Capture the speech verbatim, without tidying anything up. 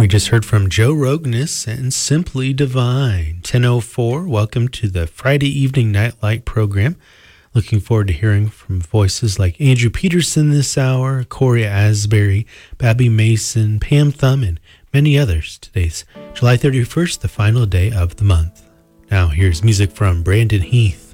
We just heard from Joe Rogness and Simply Divine. ten oh four, welcome to the Friday Evening Nightlight program. Looking forward to hearing from voices like Andrew Peterson this hour, Corey Asbury, Babby Mason, Pam Thumb, and many others. Today's July thirty-first, the final day of the month. Now here's music from Brandon Heath.